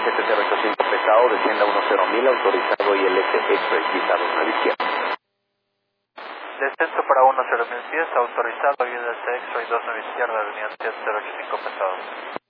GT-085 pesado, descienda 10.000, autorizado y el X-Ray visado 9 izquierda. Descenso para 10.000 pies, autorizado y el X-Ray 29 izquierda, avenida 085 pesado.